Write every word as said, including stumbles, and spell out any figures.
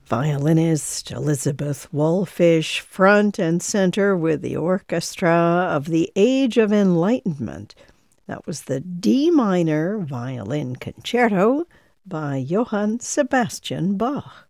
Violinist Elizabeth Wallfisch, front and center with the orchestra of the Age of Enlightenment. That was the D minor violin concerto by Johann Sebastian Bach.